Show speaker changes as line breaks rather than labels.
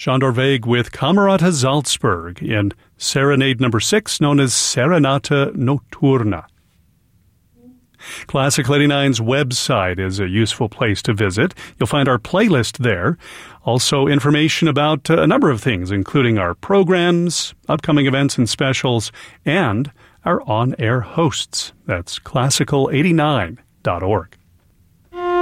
Sándor Vég with Camerata Salzburg in Serenade No. 6, known as Serenata Notturna. Classical 89's website is a useful place to visit. You'll find our playlist there. Also information about a number of things, including our programs, upcoming events and specials, and our on-air hosts. That's classical89.org.